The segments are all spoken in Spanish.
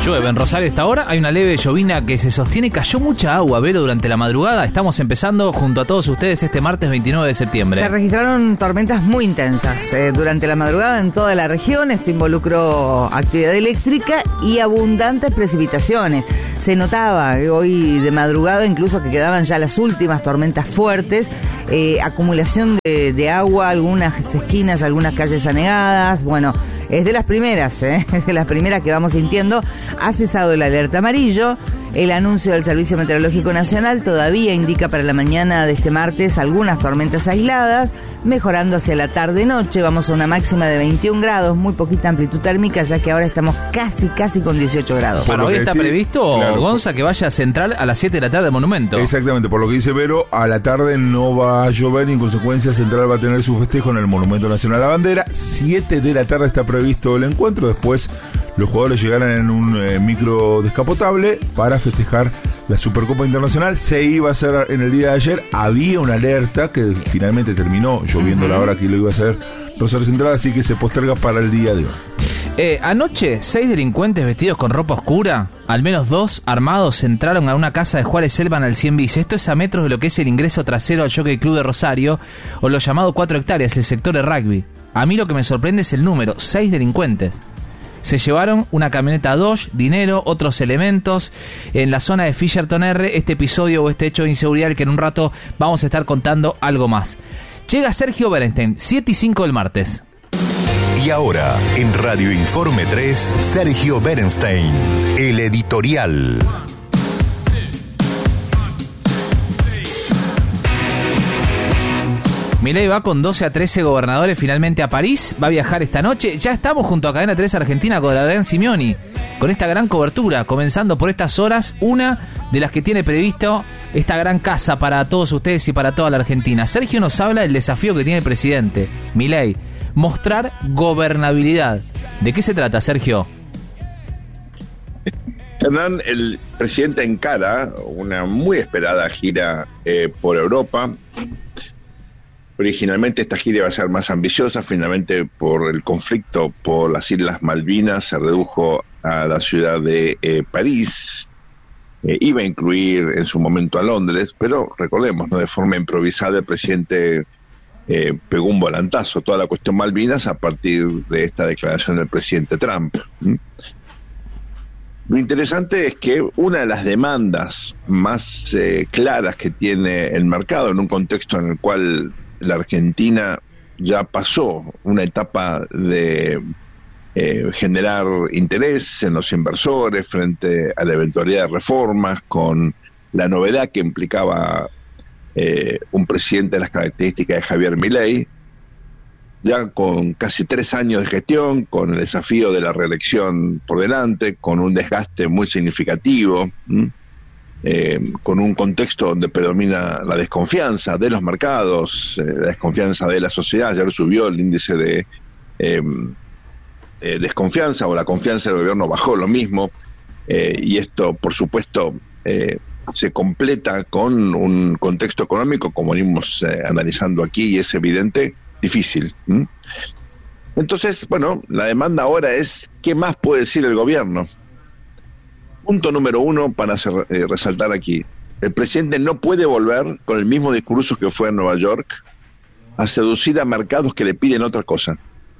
Llueve en Rosario a esta hora, hay una leve llovina que se sostiene, cayó mucha agua, Vero, durante la madrugada. Estamos empezando junto a todos ustedes este martes 29 de septiembre. Se registraron tormentas muy intensas durante la madrugada en toda la región. Esto involucró actividad eléctrica y abundantes precipitaciones. Se notaba hoy de madrugada incluso que quedaban ya las últimas tormentas fuertes, acumulación de agua, algunas esquinas, algunas calles anegadas. Bueno, es de las primeras, es de las primeras que vamos sintiendo. Ha cesado el alerta amarillo. El anuncio del Servicio Meteorológico Nacional todavía indica para la mañana de este martes algunas tormentas aisladas, mejorando hacia la tarde-noche. Vamos a una máxima de 21 grados, muy poquita amplitud térmica, ya que ahora estamos casi con 18 grados. Para hoy está previsto, claro, Gonza, que vaya a Central a las 7 de la tarde de Monumento. Exactamente, por lo que dice Vero, a la tarde no va a llover y en consecuencia Central va a tener su festejo en el Monumento Nacional a la Bandera. 7 de la tarde está previsto el encuentro, después los jugadores llegarán en un micro descapotable para festejar la Supercopa Internacional. Se iba a hacer en el día de ayer, había una alerta que finalmente terminó lloviendo la hora que lo iba a hacer Rosario Central, así que se posterga para el día de hoy. Anoche, 6 delincuentes vestidos con ropa oscura, al menos 2 armados, entraron a una casa de Juárez Selvan al 100 bis. Esto es a metros de lo que es el ingreso trasero al Jockey Club de Rosario, o lo llamado 4 hectáreas, el sector de rugby. A mí lo que me sorprende es el número, 6 delincuentes. Se llevaron una camioneta Dodge, dinero, otros elementos en la zona de Fisherton R. Este episodio o este hecho de inseguridad que en un rato vamos a estar contando algo más. Llega Sergio Berenstein, 7:05 del martes. Y ahora, en Radio Informe 3, Sergio Berenstein, el editorial. Milei va con 12 a 13 gobernadores finalmente a París, va a viajar esta noche. Ya estamos junto a Cadena 3 Argentina con Adrián Simioni, con esta gran cobertura, comenzando por estas horas, una de las que tiene previsto esta gran casa para todos ustedes y para toda la Argentina. Sergio nos habla del desafío que tiene el presidente, Milei, mostrar gobernabilidad. ¿De qué se trata, Sergio? Hernán, el presidente encara una muy esperada gira por Europa. Originalmente esta gira iba a ser más ambiciosa, finalmente por el conflicto por las Islas Malvinas se redujo a la ciudad de París. Iba a incluir en su momento a Londres, pero recordemos, ¿no?, de forma improvisada el presidente pegó un volantazo toda la cuestión Malvinas a partir de esta declaración del presidente Trump. Lo interesante es que una de las demandas más claras que tiene el mercado en un contexto en el cual la Argentina ya pasó una etapa de generar interés en los inversores frente a la eventualidad de reformas, con la novedad que implicaba un presidente de las características de Javier Milei, ya con casi 3 años de gestión, con el desafío de la reelección por delante, con un desgaste muy significativo, con un contexto donde predomina la desconfianza de los mercados, la desconfianza de la sociedad. Ayer subió el índice de desconfianza, o la confianza del gobierno bajó lo mismo, y esto por supuesto se completa con un contexto económico, como venimos analizando aquí, y es evidente, difícil. Entonces, bueno, la demanda ahora es ¿qué más puede decir el gobierno? Punto número 1 para resaltar aquí: el presidente no puede volver con el mismo discurso que fue en Nueva York a seducir a mercados que le piden otra cosa.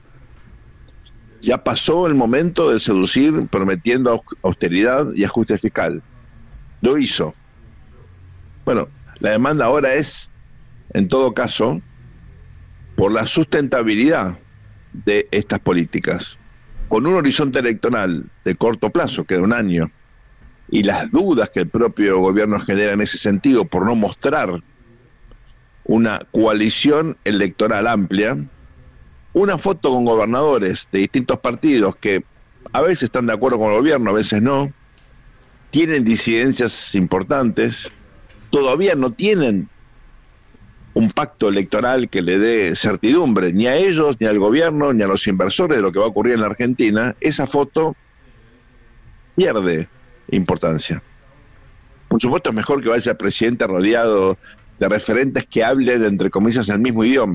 Ya pasó el momento de seducir prometiendo austeridad y ajuste fiscal. Lo hizo. Bueno, la demanda ahora es, en todo caso, por la sustentabilidad de estas políticas, con un horizonte electoral de corto plazo, que de 1 año, y las dudas que el propio gobierno genera en ese sentido por no mostrar una coalición electoral amplia, una foto con gobernadores de distintos partidos que a veces están de acuerdo con el gobierno, a veces no, tienen disidencias importantes, todavía no tienen un pacto electoral que le dé certidumbre ni a ellos, ni al gobierno, ni a los inversores de lo que va a ocurrir en la Argentina. Esa foto pierde importancia. Por supuesto es mejor que vaya el presidente rodeado de referentes que hablen, entre comillas, el mismo idioma.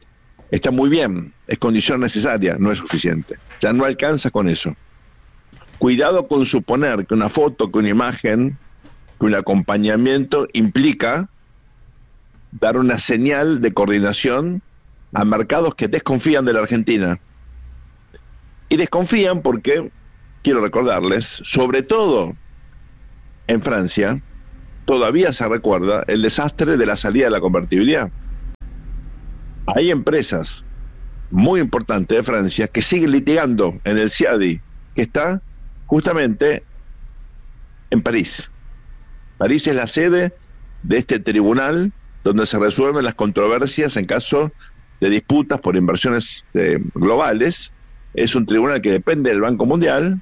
Está muy bien, es condición necesaria, no es suficiente. Ya no alcanza con eso. cuidado con suponer que una foto, que una imagen, que un acompañamiento implica dar una señal de coordinación a mercados que desconfían de la Argentina. Y desconfían porque, quiero recordarles, sobre todo en Francia, todavía se recuerda el desastre de la salida de la convertibilidad. Hay empresas muy importantes de Francia que siguen litigando en el CIADI, que está justamente en París. París es la sede de este tribunal donde se resuelven las controversias en caso de disputas por inversiones globales. Es un tribunal que depende del Banco Mundial,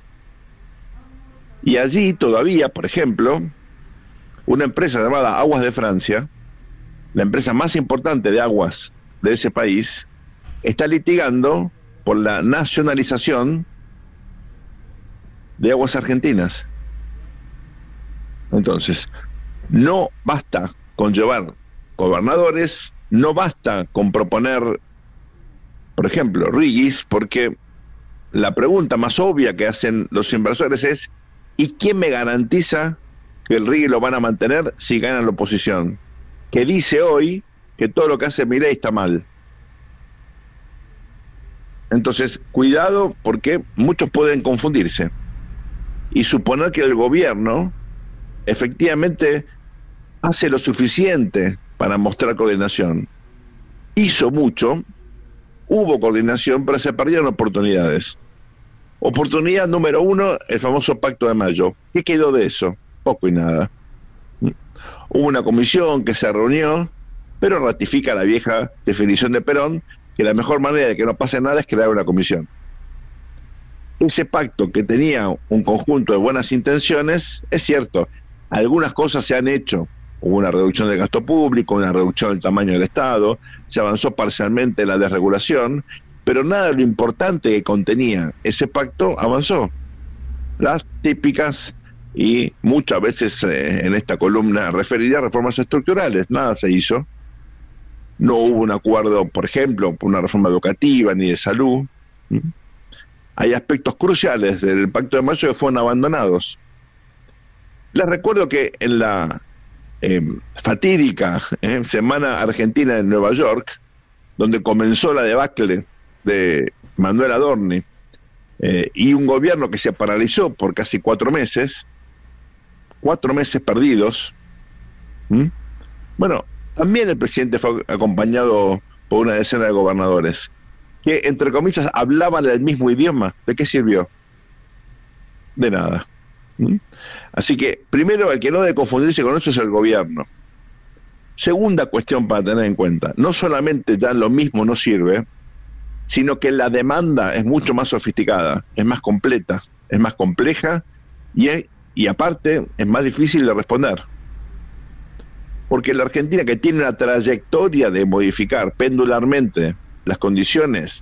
y allí todavía, por ejemplo, una empresa llamada Aguas de Francia, la empresa más importante de aguas de ese país, está litigando por la nacionalización de Aguas Argentinas. Entonces, no basta con llevar gobernadores, no basta con proponer, por ejemplo, rigis, porque la pregunta más obvia que hacen los inversores es: ¿y quién me garantiza que el rigui lo van a mantener si gana la oposición? Que dice hoy que todo lo que hace Milei está mal. Entonces, cuidado, porque muchos pueden confundirse y suponer que el gobierno efectivamente hace lo suficiente para mostrar coordinación. Hizo mucho, hubo coordinación, pero se perdieron oportunidades. Oportunidad número 1, el famoso Pacto de Mayo. ¿Qué quedó de eso? Poco y nada. Hubo una comisión que se reunió, pero ratifica la vieja definición de Perón, que la mejor manera de que no pase nada es crear una comisión. Ese pacto, que tenía un conjunto de buenas intenciones, es cierto, algunas cosas se han hecho. Hubo una reducción del gasto público, una reducción del tamaño del Estado, se avanzó parcialmente en la desregulación, pero nada de lo importante que contenía ese pacto avanzó. Las típicas y muchas veces en esta columna referidas a reformas estructurales, nada se hizo. No hubo un acuerdo, por ejemplo, por una reforma educativa ni de salud. Hay aspectos cruciales del Pacto de Mayo que fueron abandonados. Les recuerdo que en la fatídica Semana Argentina en Nueva York, donde comenzó la debacle de Manuel Adorni y un gobierno que se paralizó por casi 4 meses perdidos, bueno, también el presidente fue acompañado por una decena de gobernadores que, entre comillas, hablaban el mismo idioma. ¿De qué sirvió? De nada. Así que, primero, el que no debe confundirse con eso es el gobierno. Segunda cuestión para tener en cuenta: no solamente ya lo mismo no sirve, sino que la demanda es mucho más sofisticada, es más completa, es más compleja y aparte es más difícil de responder. Porque la Argentina, que tiene una trayectoria de modificar pendularmente las condiciones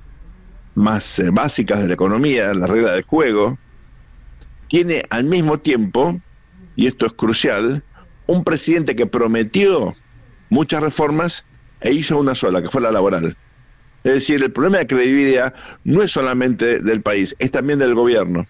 más básicas de la economía, las reglas del juego, tiene al mismo tiempo, y esto es crucial, un presidente que prometió muchas reformas e hizo una sola, que fue la laboral. Es decir, el problema de credibilidad no es solamente del país, es también del gobierno.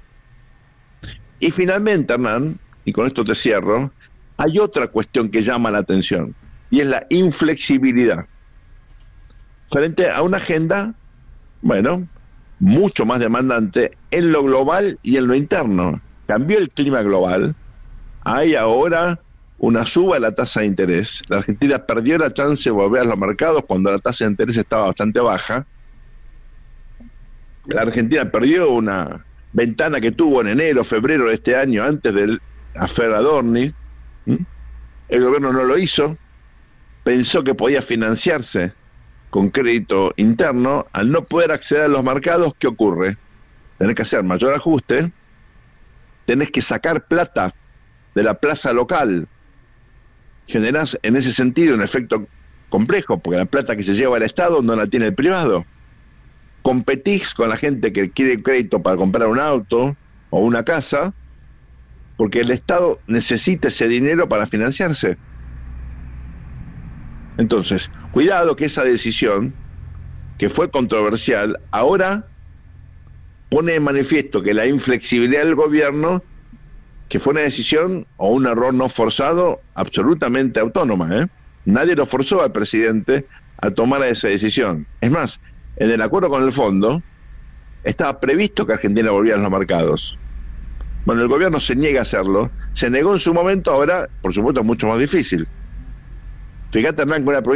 Y finalmente, Hernán, y con esto te cierro, hay otra cuestión que llama la atención, y es la inflexibilidad frente a una agenda, bueno, mucho más demandante en lo global y en lo interno. Cambió el clima global, hay ahora una suba de la tasa de interés. La Argentina perdió la chance de volver a los mercados cuando la tasa de interés estaba bastante baja. La Argentina perdió una ventana que tuvo en enero, febrero de este año, antes del affair Adorni. El gobierno no lo hizo, pensó que podía financiarse con crédito interno. Al no poder acceder a los mercados, ¿qué ocurre? Tenés que hacer mayor ajuste, tenés que sacar plata de la plaza local, generás en ese sentido un efecto complejo, porque la plata que se lleva el Estado no la tiene el privado. Competís con la gente que quiere crédito para comprar un auto o una casa, porque el Estado necesita ese dinero para financiarse. Entonces, cuidado que esa decisión, que fue controversial, ahora pone de manifiesto que la inflexibilidad del gobierno, que fue una decisión o un error no forzado, absolutamente autónoma, Nadie lo forzó al presidente a tomar esa decisión. Es más, en el acuerdo con el fondo estaba previsto que Argentina volviera a los mercados. Bueno, el gobierno se niega a hacerlo, se negó en su momento, ahora, por supuesto, es mucho más difícil. Fíjate, Hernán, que una